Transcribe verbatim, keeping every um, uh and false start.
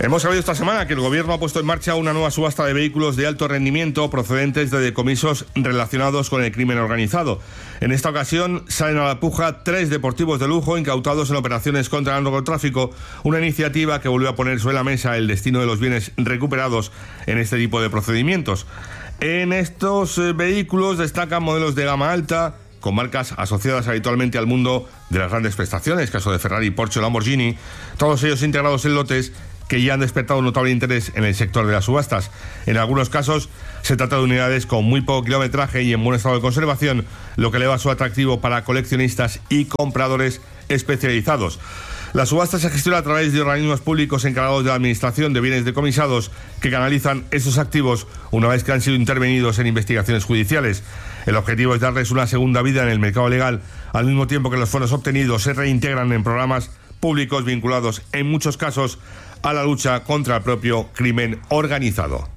Hemos sabido esta semana que el Gobierno ha puesto en marcha una nueva subasta de vehículos de alto rendimiento procedentes de decomisos relacionados con el crimen organizado. En esta ocasión salen a la puja tres deportivos de lujo incautados en operaciones contra el narcotráfico, una iniciativa que volvió a poner sobre la mesa el destino de los bienes recuperados en este tipo de procedimientos. En estos eh, vehículos destacan modelos de gama alta, con marcas asociadas habitualmente al mundo de las grandes prestaciones, caso de Ferrari, Porsche o Lamborghini, todos ellos integrados en lotes que ya han despertado un notable interés en el sector de las subastas. En algunos casos se trata de unidades con muy poco kilometraje y en buen estado de conservación, lo que eleva su atractivo para coleccionistas y compradores especializados. La subasta se gestiona a través de organismos públicos encargados de la administración de bienes decomisados que canalizan esos activos una vez que han sido intervenidos en investigaciones judiciales. El objetivo es darles una segunda vida en el mercado legal, al mismo tiempo que los fondos obtenidos se reintegran en programas públicos vinculados, en muchos casos, a la lucha contra el propio crimen organizado.